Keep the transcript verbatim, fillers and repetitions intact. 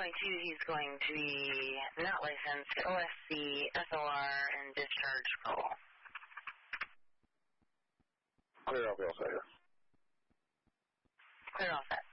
twenty-two, he's going to be not licensed, O S C, S O R, and dischargeable. Clear, I'll be all set here. Clear, all set.